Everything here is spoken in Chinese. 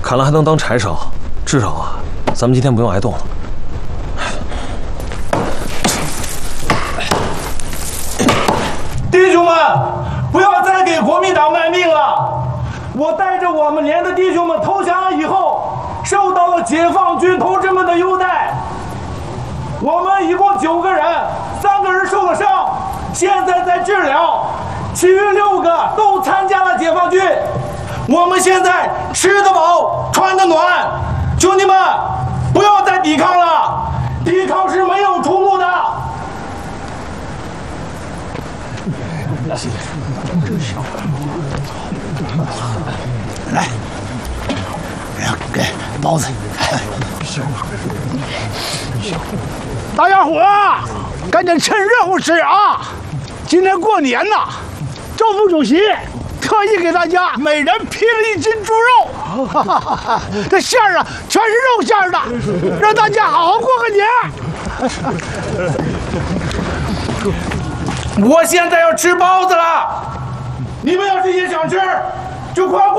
砍了还能当柴烧，至少啊，咱们今天不用挨冻了。 弟兄们，不要再给国民党卖命了！我带着我们连的弟兄们投降了以后，受到了解放军同志们的优待。我们一共9个人，3个人受了伤，现在在治疗，其余6个都参加了解放军。我们现在吃得饱，穿得暖，兄弟们，不要再抵抗了，抵抗是没有出路的。 来，给包子。大家伙啊，赶紧趁热乎吃啊！今天过年呐，政府主席特意给大家每人批了1斤猪肉，这馅儿啊全是肉馅儿的，让大家好好过个年。 我现在要吃包子了，你们要是也想吃，就快过